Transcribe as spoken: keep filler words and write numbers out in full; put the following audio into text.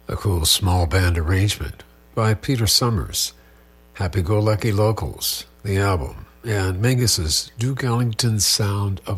A cool small band arrangement by Peter Summers, Happy-Go-Lucky Locals, the album, and Mingus's Duke Ellington's Sound of